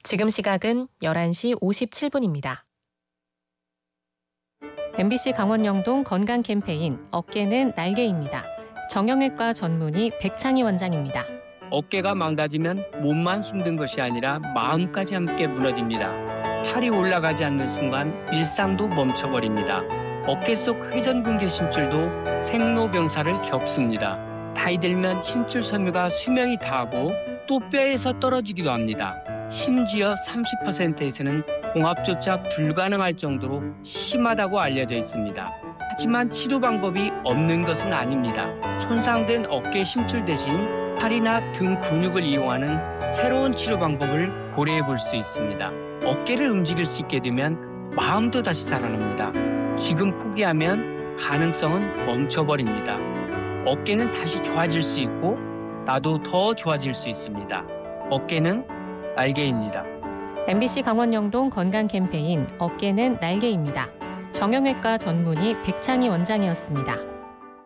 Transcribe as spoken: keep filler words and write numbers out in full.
지금 시각은 열한 시 오십칠 분입니다. 엠비씨 강원영동 건강 캠페인 어깨는 날개입니다. 정형외과 전문의 백창희 원장입니다. 어깨가 망가지면 몸만 힘든 것이 아니라 마음까지 함께 무너집니다. 팔이 올라가지 않는 순간 일상도 멈춰버립니다. 어깨 속 회전근개 심줄도 생로병사를 겪습니다. 나이 들면 심줄 섬유가 수명이 다하고 또 뼈에서 떨어지기도 합니다. 심지어 삼십 퍼센트에서는 봉합조차 불가능할 정도로 심하다고 알려져 있습니다. 하지만 치료 방법이 없는 것은 아닙니다. 손상된 어깨 심줄 대신 팔이나 등 근육을 이용하는 새로운 치료 방법을 고려해 볼 수 있습니다. 어깨를 움직일 수 있게 되면 마음도 다시 살아납니다. 지금 포기하면 가능성은 멈춰버립니다. 어깨는 다시 좋아질 수 있고 나도 더 좋아질 수 있습니다. 어깨는 날개입니다. 엠비씨 강원영동 건강 캠페인 어깨는 날개입니다. 정형외과 전문의 백창희 원장이었습니다.